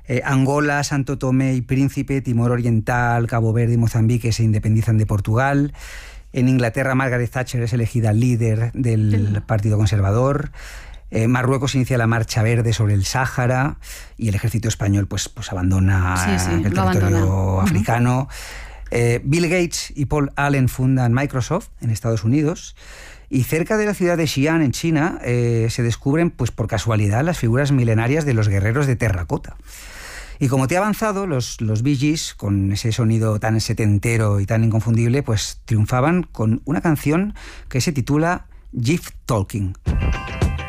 Angola, Santo Tomé y Príncipe, Timor Oriental, Cabo Verde y Mozambique se independizan de Portugal. En Inglaterra, Margaret Thatcher es elegida líder del Partido Conservador. Marruecos inicia la Marcha Verde sobre el Sáhara y el ejército español pues abandona el territorio africano. Bill Gates y Paul Allen fundan Microsoft en Estados Unidos. Y cerca de la ciudad de Xi'an, en China, se descubren, pues por casualidad, las figuras milenarias de los guerreros de terracota. Y como te he avanzado, los Bee Gees, con ese sonido tan setentero y tan inconfundible, pues triunfaban con una canción que se titula Gift Talking.